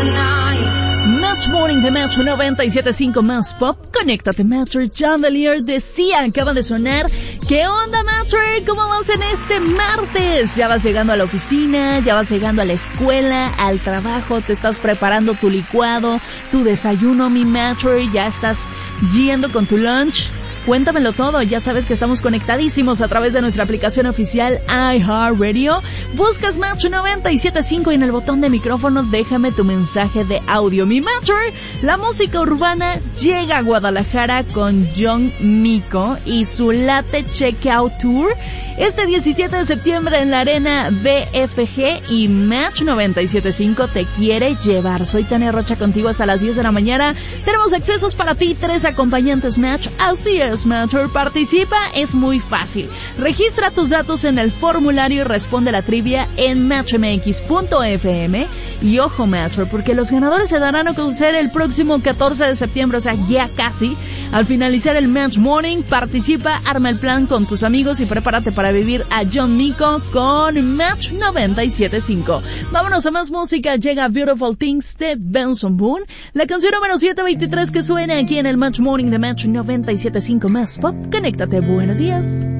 Match Morning de Match 97.5 más pop. Conéctate, Matcher. Chandelier decía, acaba de sonar. ¿Qué onda, Matcher? ¿Cómo vas en este martes? ¿Ya vas llegando a la oficina? ¿Ya vas llegando a la escuela? ¿Al trabajo? ¿Te estás preparando tu licuado? ¿Tu desayuno, mi Matcher? ¿Ya estás yendo con tu lunch? Cuéntamelo todo, ya sabes que estamos conectadísimos a través de nuestra aplicación oficial iHeartRadio. Buscas Match 97.5 y en el botón de micrófono déjame tu mensaje de audio. Mi Matcher, la música urbana llega a Guadalajara con John Mico y su Latte Checkout Tour este 17 de septiembre en la Arena BFG y Match 97.5 te quiere llevar. Soy Tania Rocha contigo hasta las 10 de la mañana. Tenemos accesos para ti, 3 acompañantes Match. Así es, Matcher, participa, es muy fácil. Registra tus datos en el formulario y responde la trivia en matchmx.fm. Y ojo, Matcher, porque los ganadores se darán a conocer el próximo 14 de septiembre, o sea, ya casi. Al finalizar el Match Morning, participa, arma el plan con tus amigos y prepárate para vivir a John Mico con Match 97.5. Vámonos a más música. Llega Beautiful Things de Benson Boone, la canción número 723 que suena aquí en el Match Morning de Match 97.5 más pop. Conéctate, buenos días.